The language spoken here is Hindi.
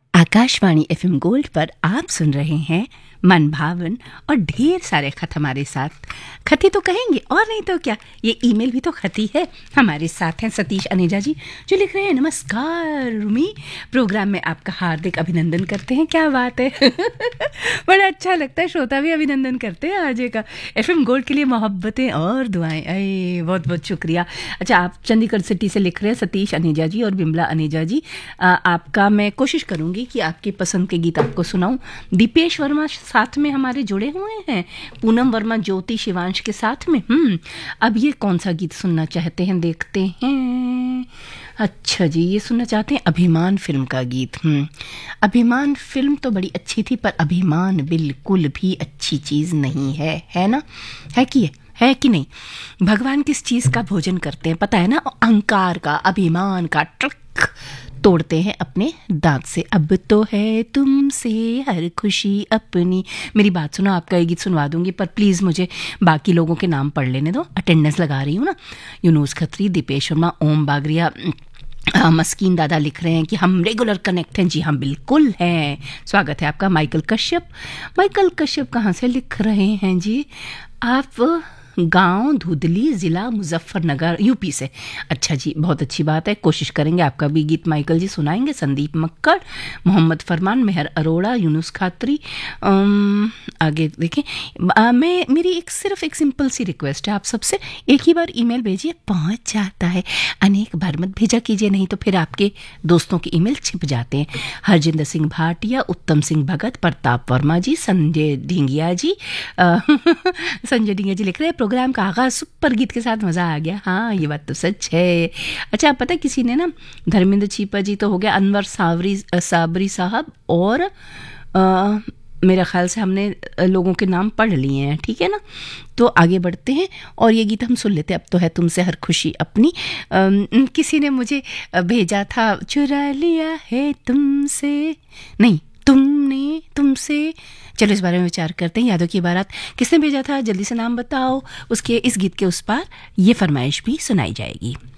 आकाशवाणी एफएम गोल्ड पर आप सुन रहे हैं मन भावन और ढेर सारे खत हमारे साथ। खती तो कहेंगे और नहीं तो क्या, ये ईमेल भी तो खती है। हमारे साथ हैं सतीश अनेजा जी जो लिख रहे हैं, नमस्कार रूमी, प्रोग्राम में आपका हार्दिक अभिनंदन करते हैं। क्या बात है बड़ा अच्छा लगता है, श्रोता भी अभिनंदन करते हैं आजे का। एफएम गोल्ड के लिए मोहब्बतें और दुआएं, अरे बहुत बहुत शुक्रिया। अच्छा, आप चंडीगढ़ सिटी से लिख रहे हैं सतीश अनेजा जी और बिमला अनेजा जी। आपका मैं कोशिश करूंगी कि आपकी पसंद के गीत आपको सुनाऊं। दीपेश वर्मा साथ में हमारे जुड़े हुए हैं, पूनम वर्मा, ज्योति, शिवांश के साथ में। अब ये कौन सा गीत सुनना चाहते हैं, देखते हैं। अच्छा जी, ये सुनना चाहते हैं अभिमान फिल्म का गीत। अभिमान फिल्म तो बड़ी अच्छी थी, पर अभिमान बिल्कुल भी अच्छी चीज़ नहीं है ना? है कि नहीं? भगवान किस चीज़ का भोजन करते हैं पता है ना? अहंकार का, अभिमान का ट्रक तोड़ते हैं अपने दांत से। अब तो है तुमसे हर खुशी अपनी। मेरी बात सुनो, आपका ये गीत सुनवा दूंगी, पर प्लीज़ मुझे बाकी लोगों के नाम पढ़ लेने दो, अटेंडेंस लगा रही हूँ ना। यूनुस खत्री, दीपेश वर्मा, ओम बागरिया, मस्कीन दादा लिख रहे हैं कि हम रेगुलर कनेक्ट हैं। जी हाँ, बिल्कुल हैं। स्वागत है आपका। माइकल कश्यप कहाँ से लिख रहे हैं जी? आप गांव धुदली, ज़िला मुजफ्फरनगर, यूपी से। अच्छा जी, बहुत अच्छी बात है। कोशिश करेंगे आपका भी गीत माइकल जी सुनाएंगे। संदीप मक्कड़, मोहम्मद फरमान, मेहर अरोड़ा, यूनुस खात्री। आगे देखें, मेरी सिर्फ एक सिंपल सी रिक्वेस्ट है आप सबसे, एक ही बार ईमेल भेजिए, पहुंच जाता है। अनेक बार मत भेजा कीजिए, नहीं तो फिर आपके दोस्तों के ईमेल छिप जाते हैं। हरजिंदर सिंह भाटिया, उत्तम सिंह भगत, प्रताप वर्मा जी, संजय ढिंगिया जी लिख रहे हैं, प्रोग्राम का आगाज सुपर गीत के साथ मज़ा आ गया। हाँ, ये बात तो सच है। अच्छा, पता है किसी ने ना, धर्मेंद्र चीपा जी तो हो गया, अनवर साबरी साहब, और मेरा ख्याल से हमने लोगों के नाम पढ़ लिए हैं, ठीक है ना? तो आगे बढ़ते हैं और ये गीत हम सुन लेते हैं। अब तो है तुमसे हर खुशी अपनी। किसी ने मुझे भेजा था, चुरा लिया है तुमसे, नहीं तुमने तुमसे। चलो इस बारे में विचार करते हैं। यादों की बारात किसने भेजा था, जल्दी से नाम बताओ। उसके इस गीत के उस पार ये फरमाइश भी सुनाई जाएगी।